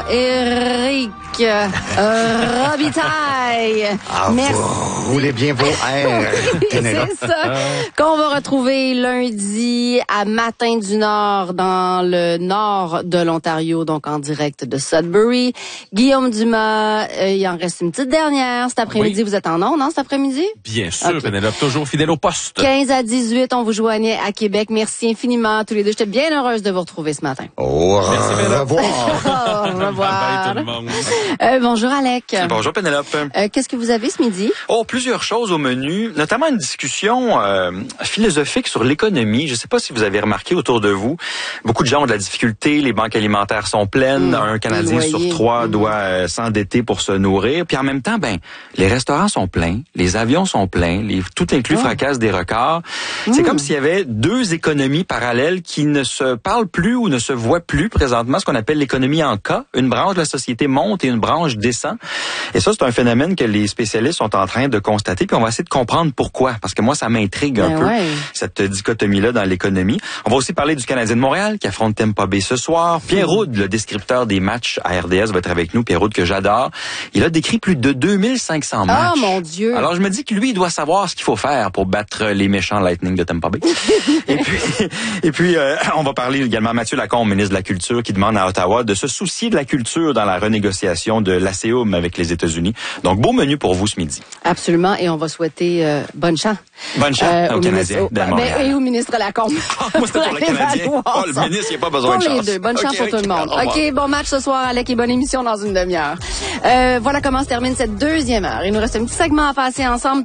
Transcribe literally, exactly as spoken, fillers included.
Éric euh, Robitaille. Ah, Merci. vous roulez bien vos airs. C'est ça qu'on va retrouver lundi à Matin du Nord dans le nord de l'Ontario, donc en direct de Sudbury. Guillaume Dumas, euh, il en reste une petite dernière. Cet après-midi, oui. Vous êtes en ondes, non, cet après-midi? Bien sûr, okay. Pénélope, toujours fidèle au poste. quinze à dix-huit, on vous joignait à Québec. Merci infiniment à tous les deux. J'étais bien heureuse de vous retrouver ce matin. Au Merci, revoir. Au revoir. Bye, tout le monde. Euh, bonjour, Alec. Bonjour, Pénélope. Euh, qu'est-ce que vous avez ce midi? Oh, plusieurs choses au menu, notamment une discussion euh, philosophique sur l'économie. Je ne sais pas si vous avez remarqué autour de vous, beaucoup de gens ont de la difficulté, les banques alimentaires sont pleines, mmh, un Canadien sur trois mmh. doit euh, s'endetter pour se nourrir, puis en même temps, ben, les restaurants sont pleins, les avions sont pleins, les, tout inclus oh. fracasse des records. Mmh. C'est comme s'il y avait deux économies parallèles qui ne se parlent plus ou ne se voient plus présentement, ce qu'on appelle l'économie en cas. Une branche de la société monte et une branche descend. Et ça, c'est un phénomène que les spécialistes sont en train de constater, puis on va essayer de comprendre pourquoi, parce que moi, ça m'intrigue un ben peu, ouais. cette dichotomie-là dans l'économie. On va aussi parler du Canadien de Montréal, qui affronte Tampa Bay ce soir. Pierre Roud, le descripteur des matchs à R D S, va être avec nous. Pierre Roud, que j'adore. Il a décrit plus de deux mille cinq cents matchs. Oh, mon Dieu! Alors, je me dis que lui, il doit savoir ce qu'il faut faire pour battre les méchants Lightning de Tampa Bay. et puis, et puis euh, on va parler également à Mathieu Lacombe, ministre de la Culture, qui demande à Ottawa de se soucier de la culture dans la renégociation de l'A C E U M avec les États-Unis. Donc, beau menu pour vous ce midi. Absolument, et on va souhaiter euh, bonne chance. Bonne chance euh, au Canadien ministre, de Montréal. Ben, et au ministre Lacombe. moi, c'était pour le Canadien. Oh, le ministre, il n'y a pas besoin pour de chance. Pour les deux. Bonne okay, chance pour okay, tout le monde. okay, OK, bon match ce soir, Alec, et bonne émission dans une demi-heure. Euh, voilà comment se termine cette deuxième heure. Il nous reste un petit segment à passer ensemble.